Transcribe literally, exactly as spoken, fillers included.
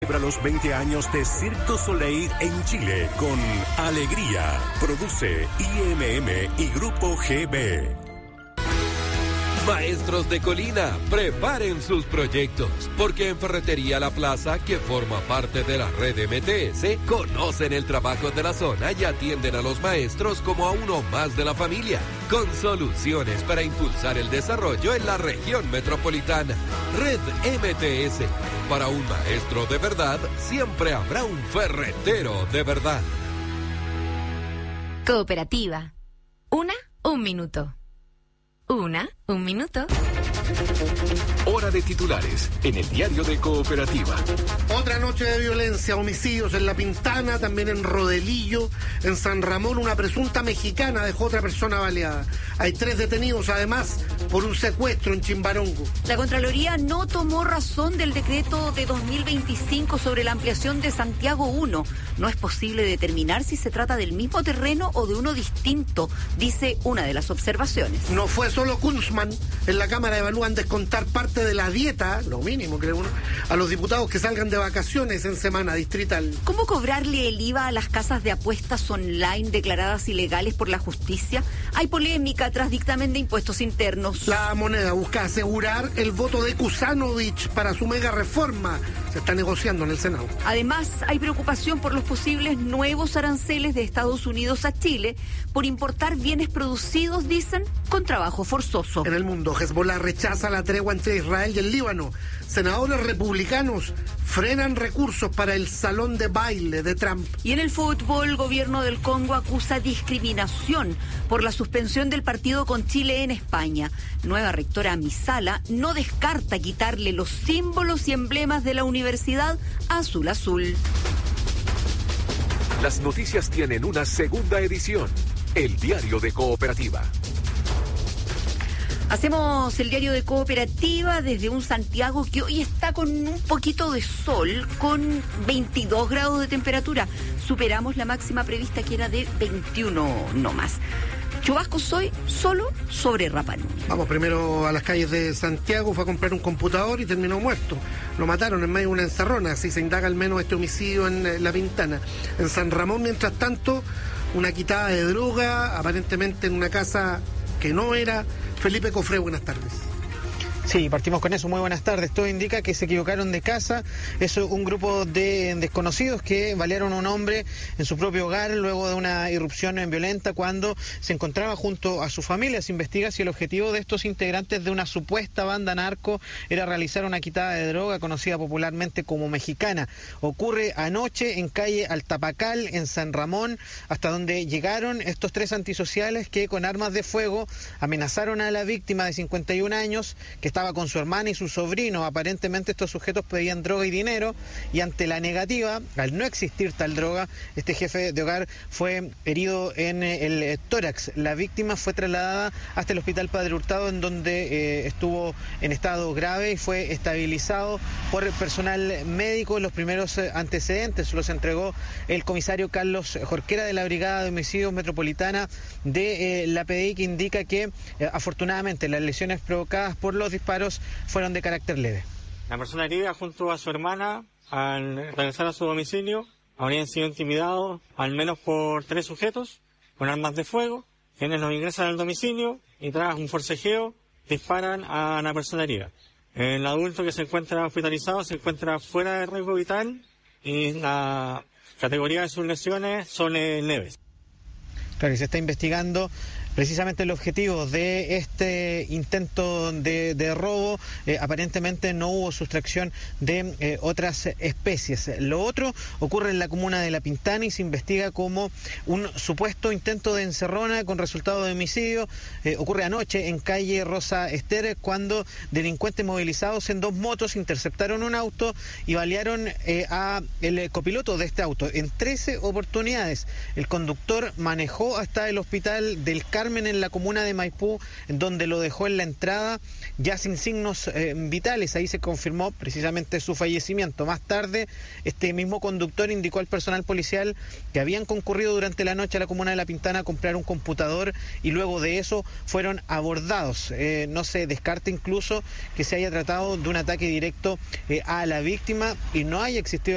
Celebra los veinte años de Cirque du Soleil en Chile con Alegría. Produce I M M y Grupo G B. Maestros de Colina, preparen sus proyectos, porque en Ferretería La Plaza, que forma parte de la red M T S, conocen el trabajo de la zona y atienden a los maestros como a uno más de la familia, con soluciones para impulsar el desarrollo en la región metropolitana. Red M T S, para un maestro de verdad, siempre habrá un ferretero de verdad. Cooperativa. Una, un minuto. Una, un minuto. Hora de titulares en el diario de Cooperativa. Otra noche de violencia, homicidios en La Pintana, también en Rodelillo. En San Ramón, una presunta mexicana dejó otra persona baleada. Hay tres detenidos, además, por un secuestro en Chimbarongo. La Contraloría no tomó razón del decreto de dos mil veinticinco sobre la ampliación de Santiago uno. No es posible determinar si se trata del mismo terreno o de uno distinto, dice una de las observaciones. No fue solo Kunzman. En la Cámara evalúan descontar parte de la dieta, lo mínimo creo uno, a los diputados que salgan de vacaciones en semana distrital. ¿Cómo cobrarle el I V A a las casas de apuestas online declaradas ilegales por la justicia? Hay polémica tras dictamen de impuestos internos. La Moneda busca asegurar el voto de Kuzanovich para su mega reforma. Se está negociando en el Senado. Además, hay preocupación por los posibles nuevos aranceles de Estados Unidos a Chile por importar bienes producidos, dicen, con trabajo forzoso. En el mundo, Hezbollah rechaza la tregua entre Israel y el Líbano. Senadores republicanos frenan recursos para el salón de baile de Trump. Y en el fútbol, el gobierno del Congo acusa discriminación por la suspensión del partido con Chile en España. Nueva rectora Misala no descarta quitarle los símbolos y emblemas de la Universidad Azul Azul. Las noticias tienen una segunda edición. El diario de Cooperativa. Hacemos el diario de Cooperativa desde un Santiago que hoy está con un poquito de sol, con veintidós grados de temperatura. Superamos la máxima prevista que era de veintiuno, no más. Chubascos hoy solo sobre Rapa Nui. Vamos primero a las calles de Santiago. Fue a comprar un computador y terminó muerto. Lo mataron en medio de una encerrona. Así se indaga al menos este homicidio en eh, La Pintana. En San Ramón, mientras tanto, una quitada de droga, aparentemente en una casa que no era. Felipe Cofré, buenas tardes. Sí, partimos con eso. Muy buenas tardes. Todo indica que se equivocaron de casa. Es un grupo de desconocidos que balearon a un hombre en su propio hogar luego de una irrupción violenta cuando se encontraba junto a su familia. Se investiga si el objetivo de estos integrantes de una supuesta banda narco era realizar una quitada de droga conocida popularmente como mexicana. Ocurre anoche en calle Altapacal, en San Ramón, hasta donde llegaron estos tres antisociales que con armas de fuego amenazaron a la víctima de cincuenta y un años que estaba con su hermana y su sobrino. Aparentemente estos sujetos pedían droga y dinero y ante la negativa, al no existir tal droga, este jefe de hogar fue herido en el tórax. La víctima fue trasladada hasta el Hospital Padre Hurtado, en donde eh, estuvo en estado grave y fue estabilizado por el personal médico. Los primeros antecedentes los entregó el comisario Carlos Jorquera de la Brigada de Homicidios Metropolitana de eh, la P D I, que indica que eh, afortunadamente las lesiones provocadas por los disparos fueron de carácter leve. La persona herida junto a su hermana, al regresar a su domicilio, habrían sido intimidados al menos por tres sujetos con armas de fuego, quienes los ingresan al domicilio y tras un forcejeo disparan a la persona herida. El adulto que se encuentra hospitalizado se encuentra fuera de riesgo vital y la categoría de sus lesiones son eh, leves. Claro, y se está investigando precisamente el objetivo de este intento de, de robo. Eh, aparentemente no hubo sustracción de eh, otras especies. Lo otro ocurre en la comuna de La Pintana y se investiga como un supuesto intento de encerrona con resultado de homicidio. Eh, ocurre anoche en calle Rosa Ester, cuando delincuentes movilizados en dos motos interceptaron un auto y balearon eh, a el copiloto de este auto en trece oportunidades. El conductor manejó hasta el hospital del Carmen en la comuna de Maipú, donde lo dejó en la entrada ya sin signos eh, vitales. Ahí se confirmó precisamente su fallecimiento. Más tarde, este mismo conductor indicó al personal policial que habían concurrido durante la noche a la comuna de La Pintana a comprar un computador y luego de eso fueron abordados. Eh, no se descarta incluso que se haya tratado de un ataque directo eh, a la víctima y no haya existido